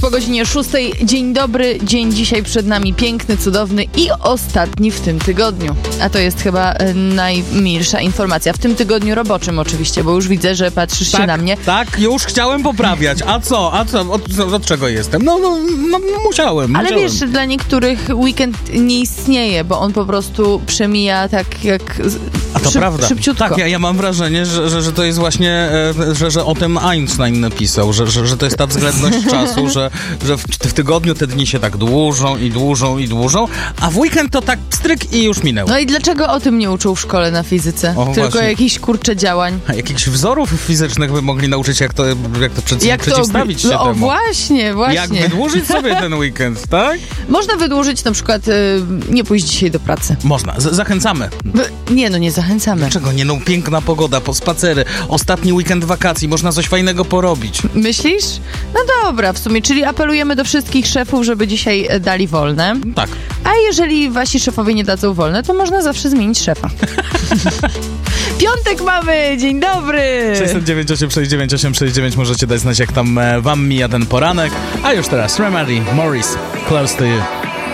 Po godzinie 6. Dzień dobry, dzień dzisiaj przed nami piękny, cudowny i ostatni w tym tygodniu. A to jest chyba najmilsza informacja. W tym tygodniu roboczym oczywiście, bo już widzę, że patrzysz się na mnie. Tak, już chciałem poprawiać. A co? Od czego jestem? No, musiałem. Ale wiesz, dla niektórych weekend nie istnieje, bo on po prostu przemija tak jak a to prawda. Szybciutko. Tak, ja mam wrażenie, że to jest właśnie, że o tym Einstein napisał, że to jest ta względność czasu, że w tygodniu te dni się tak dłużą, a w weekend to tak stryk i już minęło. No i dlaczego o tym nie uczył w szkole na fizyce? Tylko właśnie. jakichś działań. A jakichś wzorów fizycznych by mogli nauczyć, jak to przeciwstawić się temu. O, właśnie. Jak wydłużyć sobie ten weekend, tak? Można wydłużyć na przykład nie pójść dzisiaj do pracy. Można, zachęcamy. Nie zachęcamy. Dlaczego nie? No piękna pogoda, po spacery, ostatni weekend wakacji, można coś fajnego porobić. Myślisz? No dobra, w sumie, czyli apelujemy do wszystkich szefów, żeby dzisiaj dali wolne. Tak. A jeżeli wasi szefowie nie dadzą wolne, to można zawsze zmienić szefa. Piątek mamy! Dzień dobry! 609869869 możecie dać znać, jak tam wam mija ten poranek. A już teraz Remedy, Morris, Close to You.